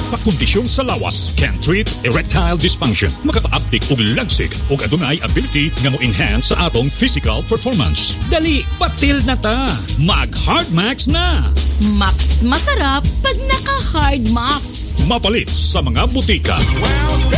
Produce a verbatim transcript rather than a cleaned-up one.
nagpakondisyon sa lawas can treat erectile dysfunction, makapaabdik og lagsig ug adunay ability nga mo-enhance sa atong physical performance. Dali, batil na ta. Mag Hardmax na. Max masarap pag naka Hardmax. Mapalit sa mga butika.